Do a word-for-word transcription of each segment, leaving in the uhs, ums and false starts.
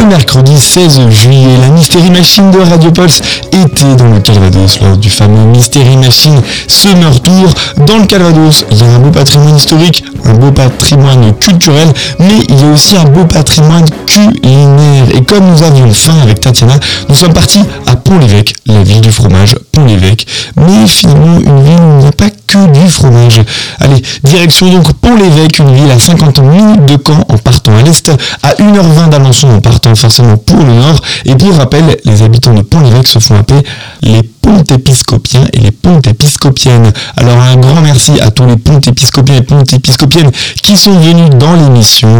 mercredi seize juillet, la Mystery Machine de Radio Pulse était dans le Calvados lors du fameux Mystery Machine Summer Tour. Dans le Calvados, il y a un beau patrimoine historique, un beau patrimoine culturel, mais il y a aussi un beau patrimoine culinaire. Et comme nous avions faim avec Tatiana, nous sommes partis à Pont-l'Évêque, la ville du fromage, Pont-l'Évêque. Mais finalement, une ville où il n'y a pas que du fromage. Allez, direction donc Pont-l'Évêque, une ville à cinquante minutes de Caen en partant à l'est, à une heure vingt d'Alençon en partant forcément pour le nord. Et pour rappel, les habitants de Pont-l'Évêque se font appeler les Pontépiscopiens et les Pontépiscopiennes. Alors un grand merci à tous les Pontépiscopiens et Pontépiscopiennes qui sont venus dans l'émission.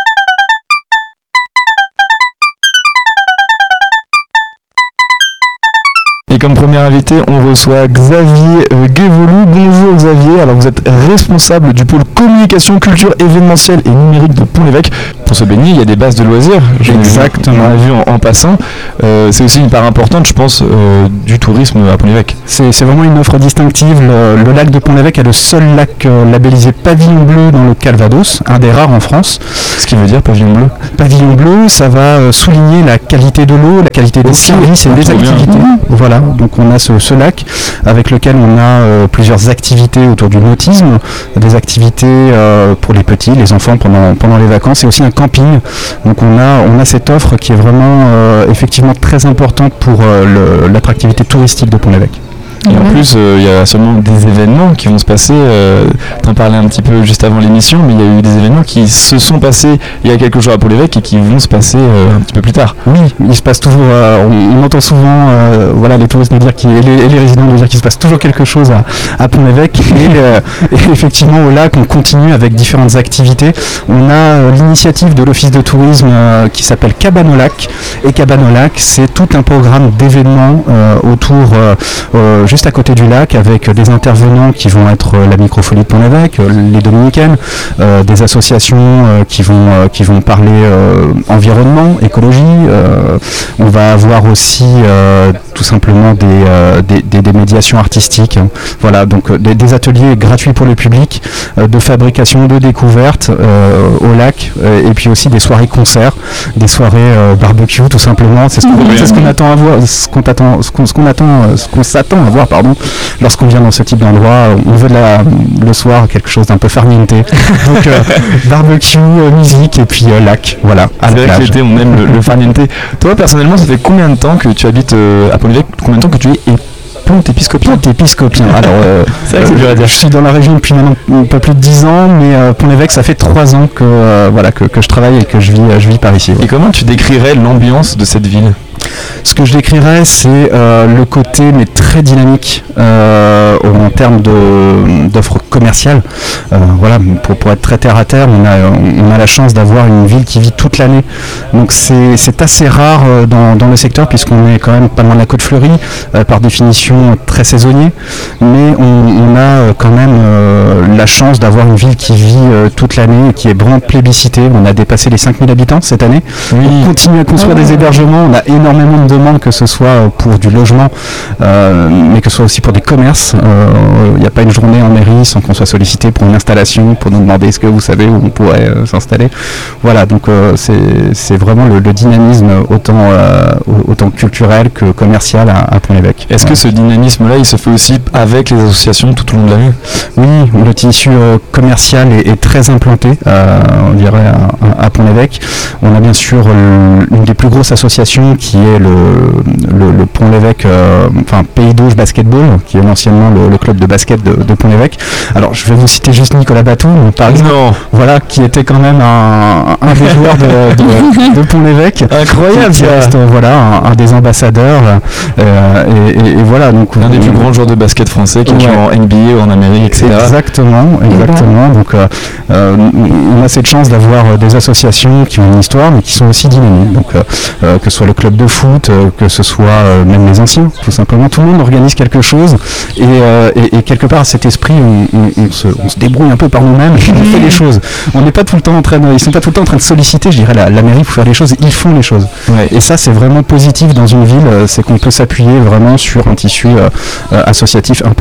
Et comme premier invité, on reçoit Xavier euh, Guévolu. Bonjour Xavier, alors vous êtes responsable du pôle communication, culture, événementielle et numérique de Pont-l'Évêque. Pour se baigner, il y a des bases de loisirs. Exactement. On l'a vu en, en passant. Euh, c'est aussi une part importante, je pense, euh, du tourisme à Pont-l'Évêque. C'est, c'est vraiment une offre distinctive. Le, le lac de Pont-l'Évêque est le seul lac euh, labellisé pavillon bleu dans le Calvados, un des rares en France. Ce qui veut dire pavillon bleu. Pavillon bleu, ça va euh, souligner la qualité de l'eau, la qualité des okay. services et des activités. Bien. Voilà, donc on a ce, ce lac avec lequel on a euh, plusieurs activités autour du nautisme, des activités euh, pour les petits, les enfants pendant, pendant les vacances et aussi un camping. Donc on a, on a cette offre qui est vraiment euh, effectivement très importante pour euh, le, l'attractivité touristique de Pont-l'Évêque. Et ouais. En plus, il euh, y a seulement des événements qui vont se passer, euh, t'en parlais un petit peu juste avant l'émission, mais il y a eu des événements qui se sont passés il y a quelques jours à Pont-l'Évêque et qui vont se passer euh, un petit peu plus tard. Oui, il se passe toujours, euh, on, on entend souvent euh, voilà, les touristes nous dire, qu'il, et, les, et les résidents nous dire qu'il se passe toujours quelque chose à, à Pont-l'Évêque et, euh, et effectivement au lac on continue avec différentes activités. On a euh, l'initiative de l'office de tourisme euh, qui s'appelle Cabane au lac, et Cabane au lac c'est tout un programme d'événements euh, autour euh, euh, juste à côté du lac avec des intervenants qui vont être la Microfolie de Pont-l'Évêque, les Dominicaines, euh, des associations euh, qui vont euh, qui vont parler euh, environnement, écologie. Euh, on va avoir aussi euh, tout simplement des, euh, des, des, des médiations artistiques. Hein. Voilà, donc euh, des, des ateliers gratuits pour le public, euh, de fabrication, de découverte euh, au lac, euh, et puis aussi des soirées concerts, des soirées euh, barbecue tout simplement. C'est ce qu'on, c'est ce qu'on attend à voir, ce qu'on attend, ce qu'on, ce qu'on attend, ce qu'on s'attend à voir, pardon. Lorsqu'on vient dans ce type d'endroit, on veut de la, le soir quelque chose d'un peu farniente. Donc euh, barbecue, euh, musique et puis euh, lac, voilà. À c'est la vrai plage. Que l'été on aime le, le farniente. Toi personnellement, ça fait combien de temps que tu habites euh, à Pont-l'Évêque? Combien de temps que tu es Pontépiscopien? Pontépiscopien. Alors, euh, c'est vrai que c'est dur à dire. Je suis dans la région depuis maintenant un peu plus de dix ans, mais euh, Pont-l'Évêque, ça fait trois ans que euh, voilà que, que je travaille et que je vis, je vis par ici. Ouais. Et comment tu décrirais l'ambiance de cette ville? Ce que je décrirais, c'est euh, le côté mais très dynamique euh, en termes de, d'offres commerciales. Euh, voilà, pour, pour être très terre à terre, on a, on a la chance d'avoir une ville qui vit toute l'année. Donc c'est, c'est assez rare dans, dans le secteur puisqu'on est quand même pas loin de la Côte Fleurie, euh, par définition très saisonnier. Mais on, on a quand même euh, la chance d'avoir une ville qui vit euh, toute l'année et qui est vraiment plébiscitée. On a dépassé les cinq mille habitants cette année. Oui. On continue à construire oh. des hébergements. On a énormément de demandes, que ce soit pour du logement, euh, mais que ce soit aussi pour des commerces. Il euh, n'y a pas une journée en mairie sans qu'on soit sollicité pour une installation, pour nous demander est-ce que vous savez où on pourrait euh, s'installer. Voilà, donc euh, c'est, c'est vraiment le, le dynamisme autant, euh, autant culturel que commercial à, à Pont-l'Évêque. Est-ce ouais. que ce dynamisme-là, il se fait aussi avec les associations tout au long de l'année? Oui, le tissu euh, commercial est, est très implanté, euh, on dirait, à, à Pont-l'Évêque. On a bien sûr euh, une des plus grosses associations qui est le, le, le Pont-l'Évêque, euh, enfin Pays d'Auge Basketball, qui est anciennement le, le club de basket de, de Pont-l'Évêque. Alors je vais vous citer juste Nicolas Batou, par exemple, non. voilà, qui était quand même un, un des joueurs de, de, de Pont-l'Évêque. Incroyable, qui reste, voilà, un, un des ambassadeurs, euh, et, et, et voilà. Donc un des plus grands joueurs de basket français qui ouais. joue en N B A ou en Amérique, et cetera. Exactement, exactement. Donc euh, euh, on a cette chance d'avoir des associations qui ont une histoire, mais qui sont aussi dynamiques. Donc euh, euh, que ce soit le club de foot, euh, que ce soit euh, même les anciens, tout simplement, tout le monde organise quelque chose, et, euh, et, et quelque part cet esprit, on, on, on, se, on se débrouille un peu par nous-mêmes, et on fait les choses. On n'est pas tout le temps en train de, ils sont pas tout le temps en train de solliciter, je dirais, la, la mairie pour faire les choses, ils font les choses. Ouais. Et ça, c'est vraiment positif dans une ville, c'est qu'on peut s'appuyer vraiment sur un tissu euh, associatif important.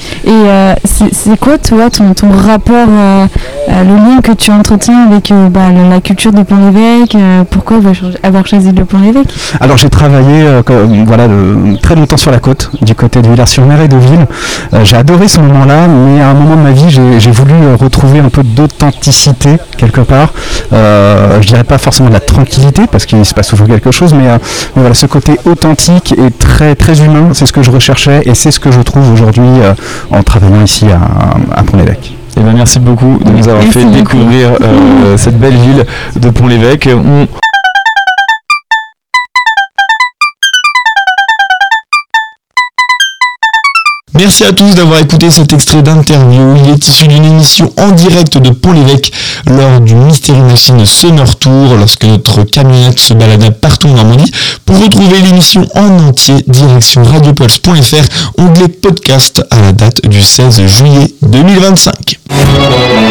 Et euh, c'est, c'est quoi, toi, ton, ton rapport, euh, euh, le lien que tu entretiens avec euh, bah, la culture de Pont-l'Évêque euh, Pourquoi avoir choisi le Pont-l'Évêque? Alors j'ai travaillé euh, comme, voilà, le, très longtemps sur la côte, du côté de Villars-sur-Mer et de Ville. Euh, j'ai adoré ce moment-là, mais à un moment de ma vie, j'ai, j'ai voulu euh, retrouver un peu d'authenticité quelque part. Euh, je dirais pas forcément de la tranquillité, parce qu'il se passe toujours quelque chose, mais, euh, mais voilà, ce côté authentique et très, très humain, c'est ce que je recherchais et c'est ce que je trouve aujourd'hui euh, en travaillant ici à, à Pont-l'Évêque. Eh ben, merci beaucoup de nous avoir Merci fait beaucoup. découvrir euh, cette belle ville de Pont-l'Évêque. On... Merci à tous d'avoir écouté cet extrait d'interview. Il est issu d'une émission en direct de Pont-l'Évêque lors du Mystery Machine Summer Tour, lorsque notre camionnette se balada partout en Normandie. Pour retrouver l'émission en entier, direction radiopulse point f r, onglet podcast à la date du seize juillet deux mille vingt-cinq.